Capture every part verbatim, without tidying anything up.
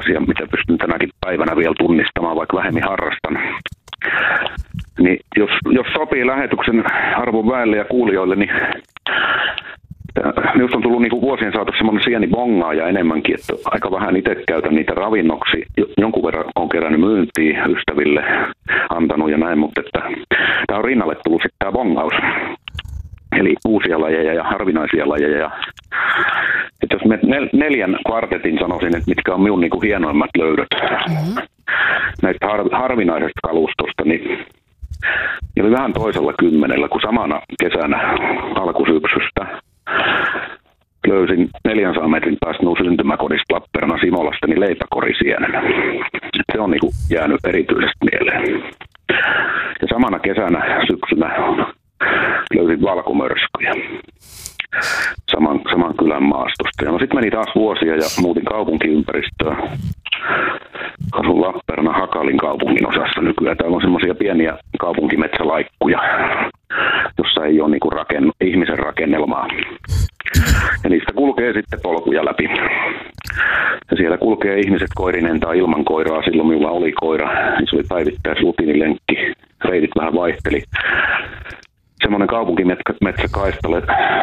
asia, mitä pystyn tänäkin päivänä vielä tunnistamaan, vaikka vähemmän harrastan. Niin jos, jos sopii lähetyksen arvon väelle ja kuulijoille, niin minusta on tullut niinku vuosien saatossa semmoinen sienibongaaja enemmänkin, että aika vähän itse käytän niitä ravinnoksi. Jonkun verran on kerännyt myyntiä ystäville, antanut ja näin, mutta että tämä on rinnalle tullut sitten tämä bongaus. Eli uusia lajeja ja harvinaisia lajeja. Ja, että jos me nel, neljän kvartetin sanoisin, että mitkä on minun niinku hienoimmat löydöt mm-hmm. näistä har, harvinaisesta kalustosta, niin niin oli vähän toisella kymmenellä, kun samana kesänä alkusyksystä löysin neljänsadan metrin päästä minun syntymäkodista Lappeenrannan Simolasta niin leipäkorisienen. Se on niinku jäänyt erityisesti mieleen. Ja samana kesänä syksynä löysin valkomörskyjä saman, saman kylän maastosta. Ja no sitten meni taas vuosia ja muutin kaupunkiympäristöä. Asun Lappeenrannan Hakalin kaupungin osassa nykyään. Täällä on semmoisia pieniä kaupunkimetsälaikkuja, jossa ei ole niinku rakenn- ihmisen rakennelmaa. Ja niistä kulkee sitten polkuja läpi. Ja siellä kulkee ihmiset koirinen tai ilman koiraa. Silloin minulla oli koira, niin se oli päivittäisrutiinilenkki. Reitit vähän vaihteli. Semmoinen kaupunkimetsäkaistale,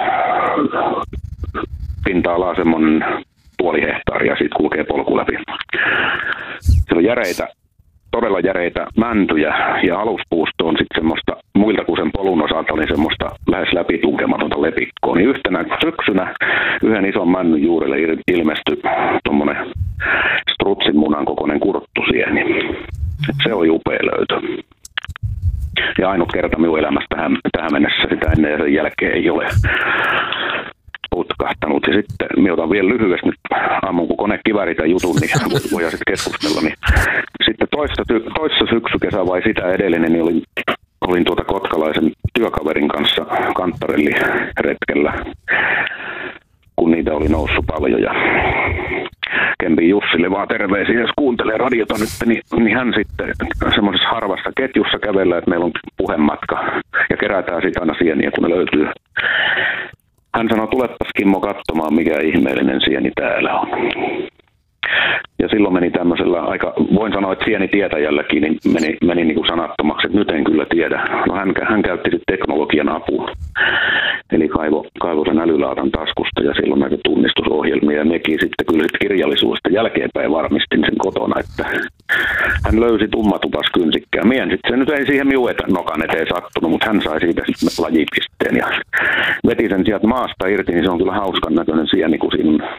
pinta-alaa semmoinen puoli hehtaaria, siitä kulkee polku läpi. Siellä on järeitä, todella järeitä mäntyjä ja aluspuusto on sitten semmoista, muilta kuin sen polun osalta oli semmoista lähes läpitunkematonta lepikkoa. Niin yhtenä syksynä yhden ison männyn juurelle ilmestyi tuommoinen strutsin munan kokoinen kurttusieni. Et se oli upea löytö. Ja ainut kerta minun elämästä tähän, tähän mennessä sitä ennen ja sen jälkeen ei ole putkahtanut. Ja sitten minä otan vielä lyhyesti nyt aamun, kun konekivääri tämän jutun, niin voidaan sitten keskustella. Niin sitten toissa, toissa syksykesä vai sitä edellinen, niin olin, olin tuota kotkalaisen työkaverin kanssa Kanttarelli-retkellä, kun niitä oli noussut paljon. Ja Kempi Jussille vaan terveisiä, jos kuuntelee radiota nyt, niin, niin hän sitten semmoisessa harvassa ketjussa kävellä, että meillä on puhematka ja kerätään sitten aina sieniä, kun ne löytyy. Hän sanoi, tulepas Kimmo katsomaan, mikä ihmeellinen sieni täällä on. Ja silloin meni tämmöisellä aika, voin sanoa, että sienitietäjälläkin, niin meni, meni niin kuin sanattomaksi, että nyt en kyllä tiedä. No hän, hän käytti sitten teknologian apua. Eli kaivo, kaivo sen älylaatan taskusta ja silloin näitä tunnistusohjelmia. Ja nekin sitten kyllä sit kirjallisuudesta jälkeenpäin varmistin sen kotona, että hän löysi tummatupaskynsikkää. Mien sitten se nyt ei siihen minun nokan eteen sattunut, mutta hän sai siitä sitten lajipisteen ja veti sen sieltä maasta irti, niin se on kyllä hauskan näköinen sieni, kun siinä on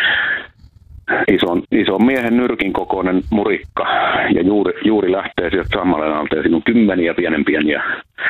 Ison, ison miehen nyrkin kokoinen murikka ja juuri, juuri lähtee sieltä sammaleen alta ja siinä on kymmeniä pienen pieniä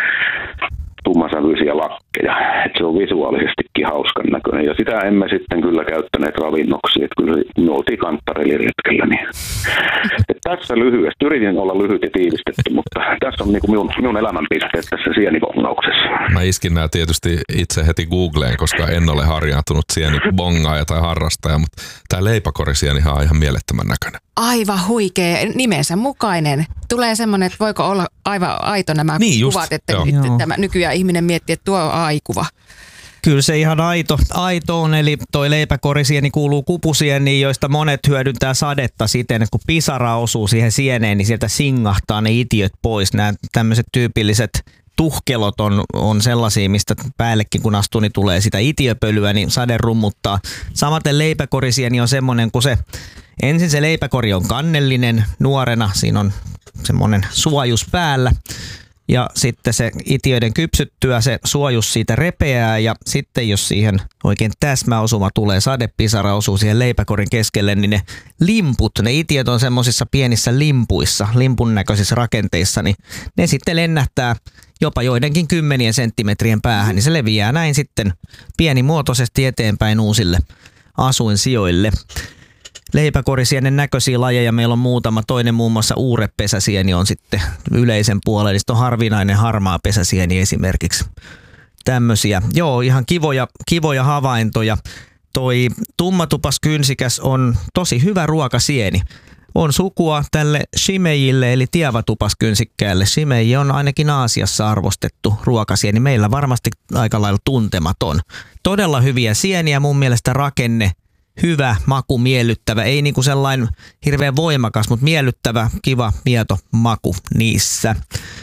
tummasävyisiä lakkeja. Et se on visuaalisestikin hauskan näköinen ja sitä emme sitten kyllä käyttäneet ravinnoksi, että kyllä me oltiin Kanttarelli-retkellä. Niin. Et tässä lyhyesti, yritin olla lyhyt ja tiivistetty, mutta tässä on niinku minun, minun elämänpisteet tässä sienibongauksessa. Mä iskin nämä tietysti itse heti Googleen, koska en ole harjaantunut sienibongaaja tai harrastaja, mutta tämä leipäkorisienihan on ihan mielettömän näköinen. Aivan huikea, nimensä mukainen. Tulee semmoinen, että voiko olla aivan aito nämä niin just, kuvat, että nyt, tämä nykyään ihminen miettii, että tuo on aikuva. Kyllä se ihan aito, aito on, eli toi leipäkorisieni kuuluu kupusieniin, joista monet hyödyntää sadetta siten, että kun pisara osuu siihen sieneen, niin sieltä singahtaa ne itiöt pois. Nämä tämmöiset tyypilliset tuhkelot on, on sellaisia, mistä päällekin kun astuu, niin tulee sitä itiöpölyä, niin sade rummuttaa. Samaten leipäkorisieni on semmoinen, kun se ensin se leipäkori on kannellinen nuorena, siinä on semmoinen suojus päällä. Ja sitten se itiöiden kypsyttyä se suojus siitä repeää ja sitten jos siihen oikein täsmäosuma tulee, sadepisara osuu siihen leipäkorin keskelle, niin ne limput, ne itiöt on semmoisissa pienissä limpuissa, limpun näköisissä rakenteissa, niin ne sitten lennähtää jopa joidenkin kymmenien senttimetrien päähän, niin se leviää näin sitten pienimuotoisesti eteenpäin uusille asuinsijoille. Leipäkorisienen näköisiä lajeja meillä on muutama. Toinen muun muassa uurepesäsieni on sitten yleisen puolella. Sitten on harvinainen harmaa pesäsieni esimerkiksi. Tämmöisiä. Joo, ihan kivoja, kivoja havaintoja. Toi tummatupaskynsikäs on tosi hyvä ruokasieni. On sukua tälle shimejille eli tiavatupaskynsikkäälle. Shimeji on ainakin Aasiassa arvostettu ruokasieni. Meillä varmasti aika lailla tuntematon. Todella hyviä sieniä, mun mielestä rakenne hyvä, maku, miellyttävä. Ei niinku sellainen hirveän voimakas, mutta miellyttävä, kiva, mieto maku niissä.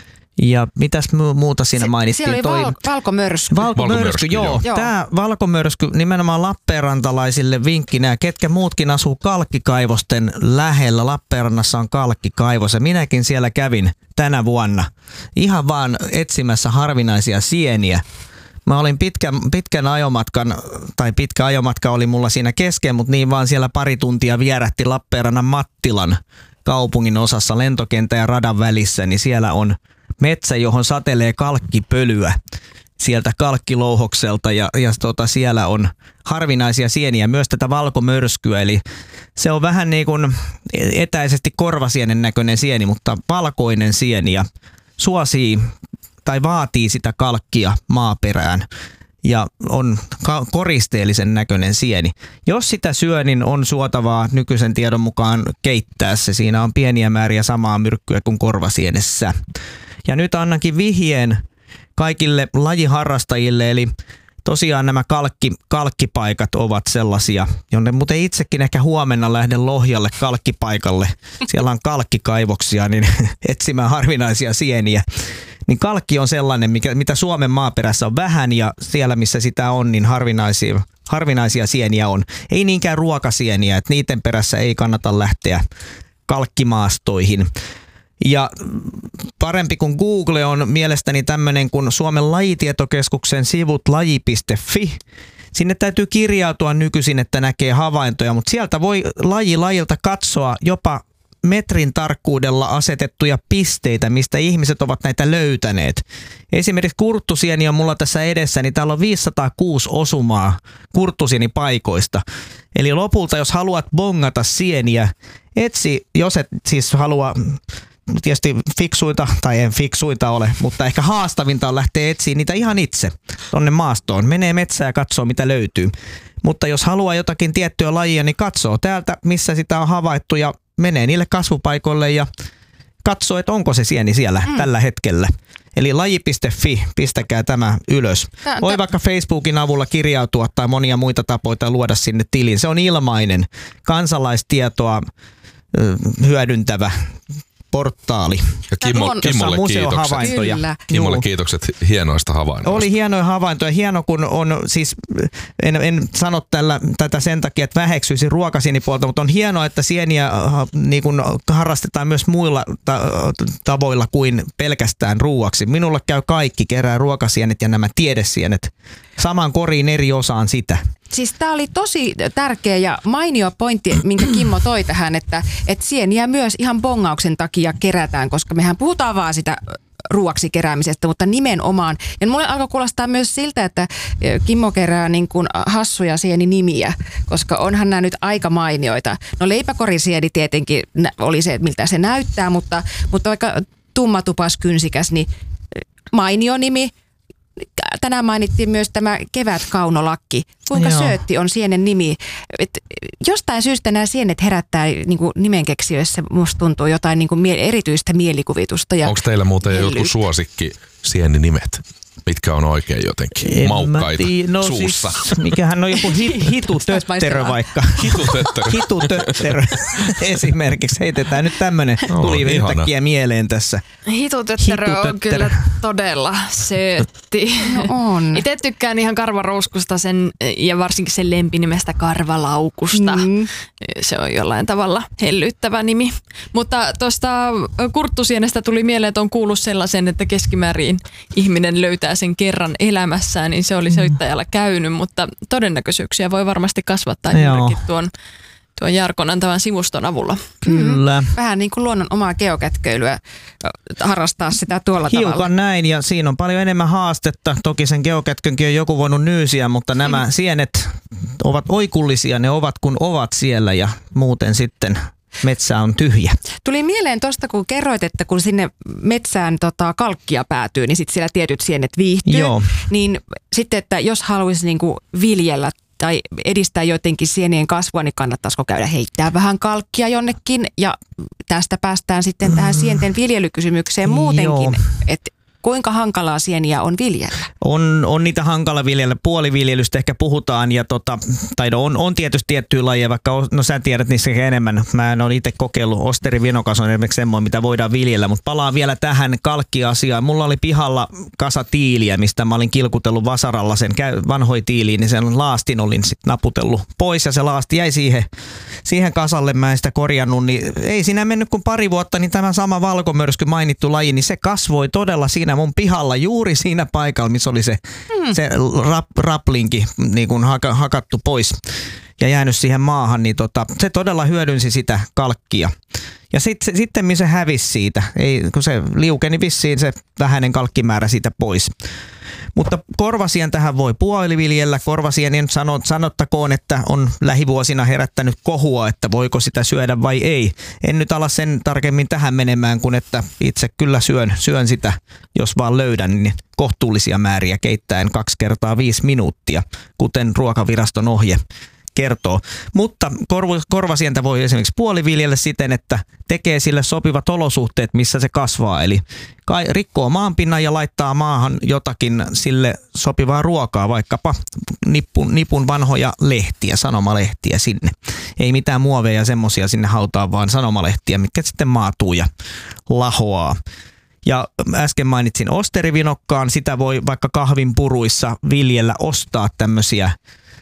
Ja mitäs muuta siinä se, mainittiin? Siellä oli Toi, val, valkomörsky. Valkomörsky, valkomörsky joo. joo. Tämä valkomörsky nimenomaan lappeenrantalaisille vinkkinä. Ketkä muutkin asuu kalkkikaivosten lähellä. Lappeenrannassa on kalkkikaivos ja minäkin siellä kävin tänä vuonna. Ihan vaan etsimässä harvinaisia sieniä. Mä olin pitkän, pitkän ajomatkan, tai pitkä ajomatka oli mulla siinä kesken, mutta niin vaan siellä pari tuntia vierähti Lappeenrannan Mattilan kaupungin osassa lentokentän ja radan välissä, niin siellä on metsä, johon satelee kalkkipölyä sieltä kalkkilouhokselta ja, ja tota, siellä on harvinaisia sieniä, myös tätä valkomörskyä, eli se on vähän niin kuin etäisesti korvasienen näköinen sieni, mutta valkoinen sieni ja suosii tai vaatii sitä kalkkia maaperään ja on koristeellisen näköinen sieni. Jos sitä syö, niin on suotavaa nykyisen tiedon mukaan keittää se. Siinä on pieniä määriä samaa myrkkyä kuin korvasienessä. Ja nyt annankin vihjeen kaikille lajiharrastajille, eli tosiaan nämä kalkki, kalkkipaikat ovat sellaisia, jonne muuten itsekin ehkä huomenna lähden Lohjalle kalkkipaikalle. Siellä on kalkkikaivoksia, niin etsimään harvinaisia sieniä. Niin kalkki on sellainen, mikä, mitä Suomen maaperässä on vähän ja siellä missä sitä on, niin harvinaisia, harvinaisia sieniä on. Ei niinkään ruokasieniä, että niiden perässä ei kannata lähteä kalkkimaastoihin. Ja parempi kuin Google on mielestäni tämmöinen kuin Suomen lajitietokeskuksen sivut laji piste fi. Sinne täytyy kirjautua nykyisin, että näkee havaintoja, mutta sieltä voi laji lajilta katsoa jopa metrin tarkkuudella asetettuja pisteitä, mistä ihmiset ovat näitä löytäneet. Esimerkiksi kurttusieni on mulla tässä edessä, niin täällä on viisisataakuusi osumaa kurttusienipaikoista. Eli lopulta, jos haluat bongata sieniä, etsi, jos et siis halua tietysti fiksuita, tai en fiksuita ole, mutta ehkä haastavinta on lähteä etsiä niitä ihan itse tonne maastoon. Menee metsään ja katsoo, mitä löytyy. Mutta jos haluaa jotakin tiettyä lajia, niin katsoo täältä, missä sitä on havaittu ja menee niille kasvupaikoille ja katsoo, että onko se sieni siellä mm. tällä hetkellä. Eli laji piste fi, pistäkää tämä ylös. Tää, Voi tää... vaikka Facebookin avulla kirjautua tai monia muita tapoja luoda sinne tiliin. Se on ilmainen, kansalaistietoa ö, hyödyntävä portaali. Ja Kimmo, Kimmolle kiitokset. Kimmolle kiitokset hienoista havainnoista. Oli hienoja havaintoja. Hieno, kun on siis, en, en sano tällä, tätä sen takia, että väheksyisi ruokasienipuolta, mutta on hienoa, että sieniä niin kuin harrastetaan myös muilla ta- tavoilla kuin pelkästään ruuaksi. Minulle käy kaikki, kerää ruokasienet ja nämä tiedesienet saman koriin eri osaan sitä. Siis tämä oli tosi tärkeä ja mainio pointti, minkä Kimmo toi tähän, että, että sieniä myös ihan bongauksen takia kerätään, koska mehän puhutaan vaan sitä ruuaksi keräämisestä, mutta nimenomaan. Ja mulle alkoi kuulostaa myös siltä, että Kimmo kerää niin kuin hassuja sieninimiä, koska onhan nämä nyt aika mainioita. No leipäkorisieni tietenkin oli se, miltä se näyttää, mutta, mutta vaikka tummatupas kynsikäs, niin mainio nimi. Tänään mainittiin myös tämä kevätkaunolakki. Kuinka Joo. söötti on sienen nimi. Et jostain syystä nämä sienet herättää niin kuin nimenkeksijöissä, musta tuntuu jotain niin kuin mie- erityistä mielikuvitusta. Onko teillä muuten joku suosikki sieninimet? Mitkä on oikein jotenkin en maukkaita no suussa? Siis, mikähän on joku hit, hitutötterö vaikka. Hitutötterö. Hitutötterö esimerkiksi. Heitetään nyt tämmönen. No, tuli yhtäkkiä mieleen tässä. Hitutötterö, Hitutötterö on kyllä todella söötti. No on. Itse tykkään ihan karvaruuskusta sen, ja varsinkin sen lempinimestä karvalaukusta. Mm. Se on jollain tavalla hellyttävä nimi. Mutta tuosta kurttusienestä tuli mieleen, että on kuullut sellaisen, että keskimäärin ihminen löytää sen kerran elämässään, niin se oli söittäjällä käynyt, mutta todennäköisyyksiä voi varmasti kasvattaa juurikin tuon, tuon Jarkon antavan sivuston avulla. Kyllä. Vähän niin kuin luonnon omaa geokätköilyä harrastaa sitä tuolla Hiukan tavalla. Hiukan näin, ja siinä on paljon enemmän haastetta. Toki sen geokätkönkin on joku voinut nyysiä, mutta nämä mm. sienet ovat oikullisia, ne ovat kun ovat siellä, ja muuten sitten metsä on tyhjä. Tuli mieleen tuosta, kun kerroit, että kun sinne metsään tota, kalkkia päätyy, niin sitten siellä tietyt sienet viihtyy. Joo. Niin sitten, että jos haluaisi niinku viljellä tai edistää jotenkin sienien kasvua, niin kannattaisiko käydä heittää vähän kalkkia jonnekin. Ja tästä päästään sitten tähän sienten viljelykysymykseen muutenkin. Että kuinka hankalaa sieniä on viljellä? On, on niitä hankala viljellä. Puoliviljelystä ehkä puhutaan ja tota, tai on, on tietysti tiettyjä lajeja, vaikka no sä tiedät niissä enemmän. Mä en ole itse kokeillut. Osterivinokas on esimerkiksi semmoinen, mitä voidaan viljellä, mutta palaan vielä tähän kalkkiasiaan. Mulla oli pihalla kasa tiiliä, mistä mä olin kilkutellut vasaralla sen vanhoi tiiliin, niin sen laastin olin sitten naputellut pois ja se laasti jäi siihen, siihen kasalle. Mä en sitä korjannut, niin ei siinä mennyt kuin pari vuotta, niin tämä sama valkomörsky mainittu laji, niin se kasvoi todella siinä mun pihalla juuri siinä paikalla, missä oli se, hmm. se rap, raplinki niin kuin haka, hakattu pois ja jäänyt siihen maahan, niin tota, se todella hyödynsi sitä kalkkia. Ja sitten sitten missä se hävisi siitä, ei, kun se liukeni vissiin se vähäinen kalkkimäärä siitä pois. Mutta korvasien tähän voi puoliviljellä. Korvasien sanot, sanottakoon, että on lähivuosina herättänyt kohua, että voiko sitä syödä vai ei. En nyt ala sen tarkemmin tähän menemään, kun että itse kyllä syön, syön sitä, jos vaan löydän, niin kohtuullisia määriä keittäen kaksi kertaa viisi minuuttia, kuten Ruokaviraston ohje kertoo. Mutta korvasientä voi esimerkiksi puoliviljellä siten, että tekee sille sopivat olosuhteet, missä se kasvaa. Eli rikkoo maanpinnan ja laittaa maahan jotakin sille sopivaa ruokaa, vaikkapa nipun, nipun vanhoja lehtiä, sanomalehtiä sinne. Ei mitään muoveja semmoisia sinne hautaa, vaan sanomalehtiä, mitkä sitten maatuu ja lahoaa. Ja äsken mainitsin osterivinokkaan, sitä voi vaikka kahvin puruissa viljellä, ostaa tämmöisiä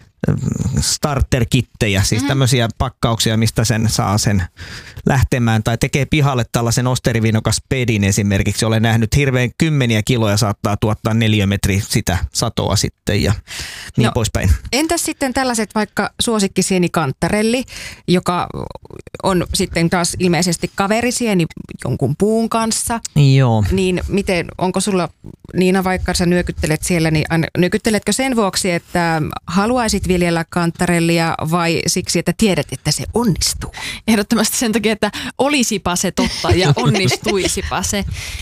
starter-kittejä, siis tämmöisiä pakkauksia, mistä sen saa sen lähtemään, tai tekee pihalle tällaisen osterivinokas pedin esimerkiksi. Olen nähnyt hirveän kymmeniä kiloja saattaa tuottaa neliömetri sitä satoa sitten ja niin no, poispäin. Entäs sitten tällaiset vaikka suosikkisieni kantarelli, joka on sitten taas ilmeisesti kaverisieni jonkun puun kanssa. Joo. Niin miten, onko sulla Niina, vaikka sä nyökyttelet siellä, niin nyökytteletkö sen vuoksi, että haluaisit viljellä kantarellia vai siksi, että tiedät, että se onnistuu? Ehdottomasti sen takia, että olisipa se totta ja onnistuisipa se.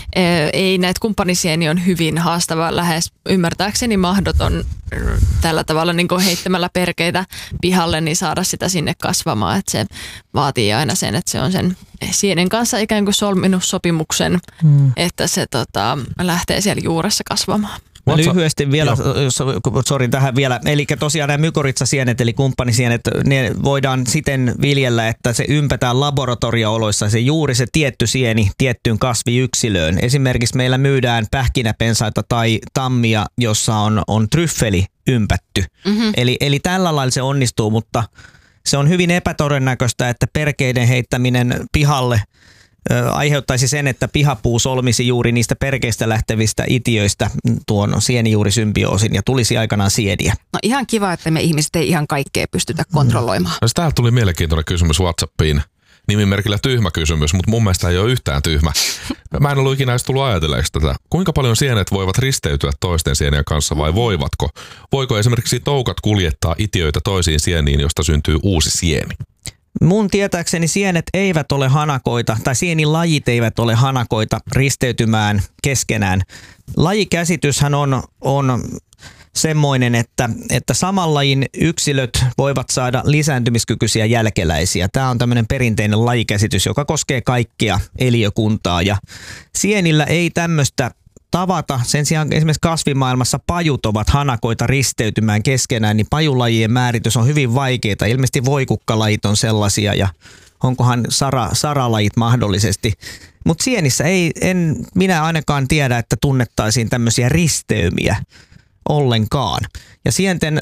Ei, näitä kumppanisieni on hyvin haastava, lähes ymmärtääkseni mahdoton tällä tavalla niin kuin heittämällä perkeitä pihalle, niin saada sitä sinne kasvamaan. Että se vaatii aina sen, että se on sen sienen kanssa ikään kuin solminut sopimuksen, hmm. että se tota, lähtee siellä juuressa kasvamaan. Mä lyhyesti vielä, sori tähän vielä, eli tosiaan nämä mykoritsasienet eli kumppanisienet, ne voidaan siten viljellä, että se ympätään laboratorio-oloissa se juuri se tietty sieni tiettyyn kasviyksilöön. Esimerkiksi meillä myydään pähkinäpensaita tai tammia, jossa on, on tryffeli ympätty. Mm-hmm. Eli, eli tällä lailla se onnistuu, mutta se on hyvin epätodennäköistä, että perkeiden heittäminen pihalle aiheuttaisi sen, että pihapuu solmisi juuri niistä perkeistä lähtevistä itiöistä tuon sienijuurisymbioosin ja tulisi aikanaan sieniä. No ihan kiva, että me ihmiset ei ihan kaikkea pystytä kontrolloimaan. No, täältä tuli mielenkiintoinen kysymys WhatsAppiin. Nimimerkillä tyhmä kysymys, mutta mun mielestä ei ole yhtään tyhmä. Mä en ollut ikinä edes tullut ajatelleeksi tätä. Kuinka paljon sienet voivat risteytyä toisten sienien kanssa vai voivatko? Voiko esimerkiksi toukat kuljettaa itiöitä toisiin sieniin, josta syntyy uusi sieni? Mun tietääkseni sienet eivät ole hanakoita, tai sienilajit eivät ole hanakoita risteytymään keskenään. Lajikäsityshän on, on semmoinen, että, että saman lajin yksilöt voivat saada lisääntymiskykyisiä jälkeläisiä. Tämä on tämmöinen perinteinen lajikäsitys, joka koskee kaikkea eliökuntaa. Ja sienillä ei tämmöistä tavata. Sen sijaan esimerkiksi kasvimaailmassa pajut ovat hanakoita risteytymään keskenään, niin pajulajien määritys on hyvin vaikeaa. Ilmeisesti voikukkalajit on sellaisia ja onkohan sara, saralajit mahdollisesti. Mutta sienissä ei, en minä ainakaan tiedä, että tunnettaisiin tämmöisiä risteymiä ollenkaan. Ja sienten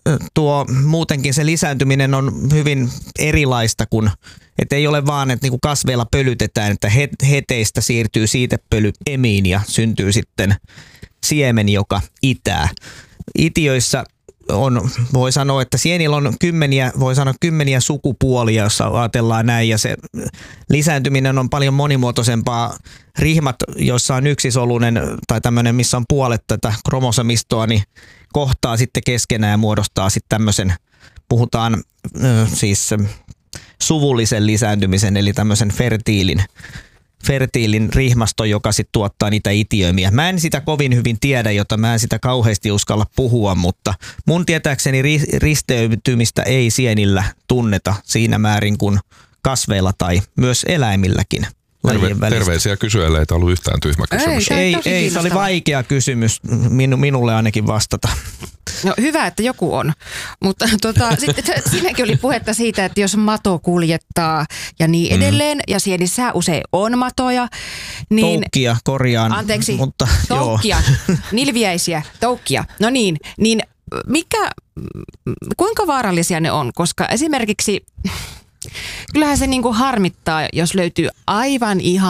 tuo muutenkin se lisääntyminen on hyvin erilaista kuin, että ei ole vaan, että niinku kasveilla pölytetään, että heteistä siirtyy siitepöly emiin ja syntyy sitten siemen, joka itää. Itiöissä on, voi sanoa, että sienillä on kymmeniä, voi sanoa kymmeniä sukupuolia, jossa ajatellaan näin, ja se lisääntyminen on paljon monimuotoisempaa. Rihmat, joissa on yksisolunen tai tämmöinen, missä on puolet tätä kromosomistoa, niin kohtaa sitten keskenään ja muodostaa sitten tämmöisen, puhutaan ö, siis suvullisen lisääntymisen, eli tämmöisen fertiilin, fertiilin rihmasto, joka sitten tuottaa niitä itiöimiä. Mä en sitä kovin hyvin tiedä, jota mä en sitä kauheasti uskalla puhua, mutta mun tietääkseni risteytymistä ei sienillä tunneta siinä määrin kuin kasveilla tai myös eläimilläkin. lajien välistä. Terveisiä kysyjälle, ei ollut yhtään tyhmä kysymys. Ei, ei, ei se oli vaikea kysymys minu, minulle ainakin vastata. No hyvä, että joku on, mutta tota, sitten siinäkin oli puhetta siitä, että jos mato kuljettaa ja niin edelleen, mm. ja sienissä usein on matoja, niin... Toukkia, korjaan. Anteeksi, mutta, toukkia, nilviäisiä, toukkia. No niin, niin mikä, kuinka vaarallisia ne on? Koska esimerkiksi, kyllähän se niinku harmittaa, jos löytyy aivan ihan